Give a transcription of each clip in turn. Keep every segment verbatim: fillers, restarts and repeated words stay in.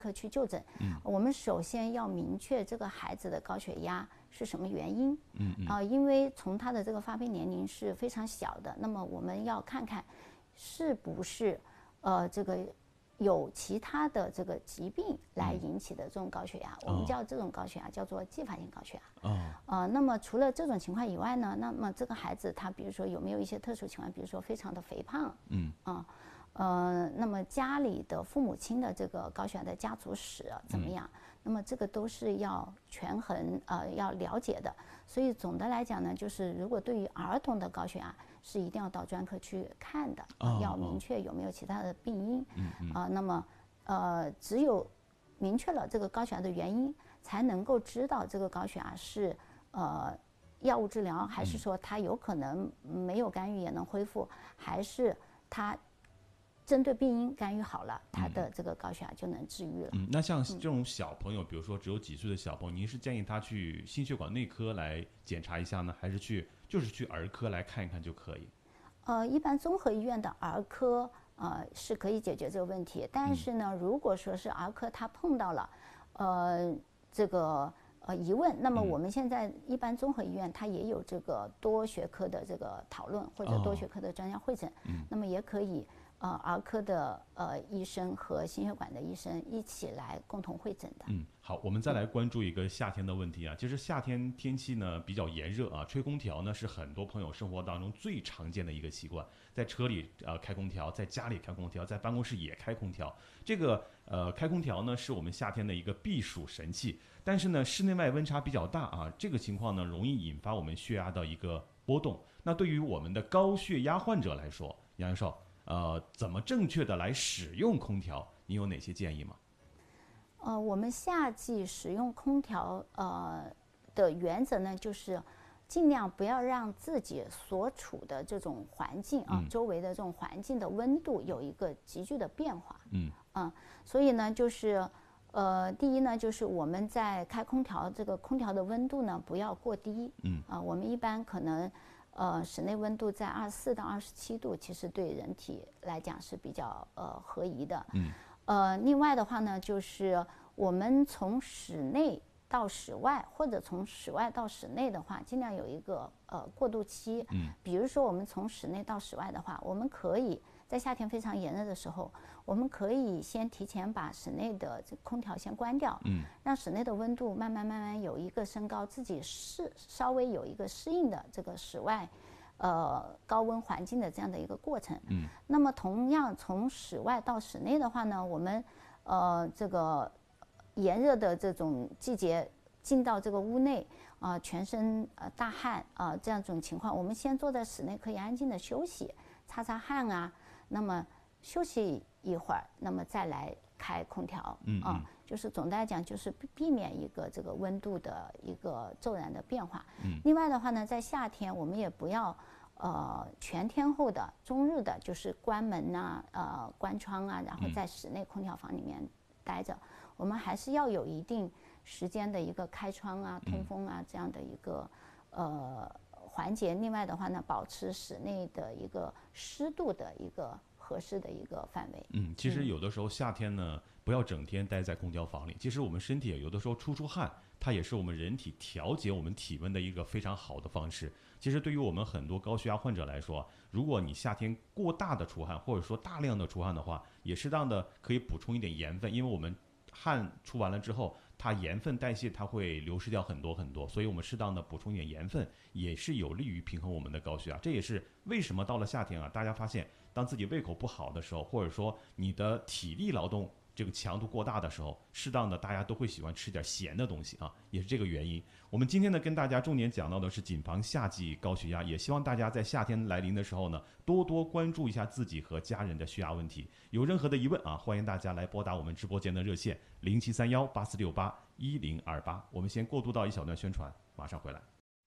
科去就诊。 嗯， 我们首先要明确这个孩子的高血压是什么原因。 嗯嗯， 啊、呃，因为从他的这个发病年龄是非常小的，那么我们要看看是不是呃这个有其他的这个疾病来引起的这种高血压。 嗯、 我们叫这种高血压叫做继发性高血压。 哦， 呃，那么除了这种情况以外呢，那么这个孩子他比如说有没有一些特殊情况，比如说非常的肥胖。 嗯， 啊。呃，那么家里的父母亲的这个高血压的家族史怎么样？嗯、那么这个都是要权衡呃要了解的。所以总的来讲呢，就是如果对于儿童的高血压是一定要到专科去看的， 哦、 要明确有没有其他的病因。 嗯嗯。 啊、呃，那么呃只有明确了这个高血压的原因，才能够知道这个高血压是呃药物治疗，还是说它有可能没有干预也能恢复，还是它针对病因干预好了，他的这个高血压就能治愈了。 嗯，那像这种小朋友，嗯、比如说只有几岁的小朋友，您是建议他去心血管内科来检查一下呢，还是去就是去儿科来看一看就可以？ 呃，一般综合医院的儿科呃是可以解决这个问题，但是呢，嗯、如果说是儿科他碰到了呃这个呃疑问，那么我们现在一般综合医院它也有这个多学科的这个讨论或者多学科的专家会诊，哦、嗯，那么也可以。呃，儿科的呃医生和心血管的医生一起来共同会诊的。 嗯，好，我们再来关注一个夏天的问题啊。其实夏天天气呢比较炎热啊，吹空调呢是很多朋友生活当中最常见的一个习惯，在车里呃开空调，在家里开空调，在办公室也开空调。这个呃开空调呢是我们夏天的一个避暑神器，但是呢室内外温差比较大啊，这个情况呢容易引发我们血压的一个波动。那对于我们的高血压患者来说，杨教授。呃，怎么正确的来使用空调？你有哪些建议吗？ 呃，我们夏季使用空调，呃的原则呢，就是尽量不要让自己所处的这种环境啊， 嗯、 周围的这种环境的温度有一个急剧的变化。 嗯， 啊，所以呢，就是呃，第一呢，就是我们在开空调，这个空调的温度呢不要过低。 嗯， 啊，我们一般可能。呃，室内温度在二十四到二十七度，其实对人体来讲是比较呃合宜的。 嗯。 呃，另外的话呢，就是我们从室内到室外，或者从室外到室内的话，尽量有一个呃过渡期。 嗯。 比如说，我们从室内到室外的话，我们可以在夏天非常炎热的时候，我们可以先提前把室内的这空调先关掉。 嗯。 让室内的温度慢慢慢慢有一个升高，自己适稍微有一个适应的这个室外，呃高温环境的这样的一个过程。 嗯。 那么同样从室外到室内的话呢，我们呃这个炎热的这种季节进到这个屋内啊、呃，全身呃大汗啊、呃、这样一种情况，我们先坐在室内可以安静的休息，擦擦汗啊，那么休息一会儿，那么再来开空调。 嗯啊。就是总的来讲，就是避免一个这个温度的一个骤然的变化。 嗯。 另外的话呢，在夏天我们也不要呃全天候的、终日的，就是关门呐、啊、呃关窗啊，然后在室内空调房里面待着。嗯、我们还是要有一定时间的一个开窗啊、通风啊这样的一个呃环节。另外的话呢，保持室内的一个湿度的一个合适的一个范围。 嗯，其实有的时候夏天呢。嗯不要整天待在空调房里。其实我们身体有的时候出出汗，它也是我们人体调节我们体温的一个非常好的方式。其实对于我们很多高血压患者来说，如果你夏天过大的出汗，或者说大量的出汗的话，也适当的可以补充一点盐分，因为我们汗出完了之后，它盐分代谢它会流失掉很多很多，所以我们适当的补充一点盐分，也是有利于平衡我们的高血压。这也是为什么到了夏天啊，大家发现当自己胃口不好的时候，或者说你的体力劳动这个强度过大的时候，适当的大家都会喜欢吃点咸的东西啊，也是这个原因。我们今天呢跟大家重点讲到的是谨防夏季高血压，也希望大家在夏天来临的时候呢，多多关注一下自己和家人的血压问题。有任何的疑问啊，欢迎大家来拨打我们直播间的热线零七三幺八四六八一零二八。我们先过渡到一小段宣传，马上回来。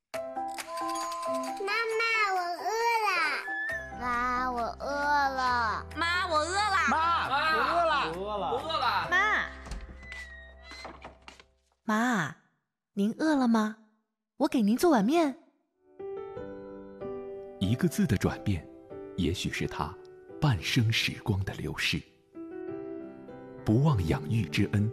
妈妈，我饿了。妈，我饿了。 妈，我饿了。 妈，我饿了。 我饿了，我饿了。 妈， 妈，您饿了吗？我给您做碗面。 一个字的转变，也许是他半生时光的流逝。 不忘养育之恩。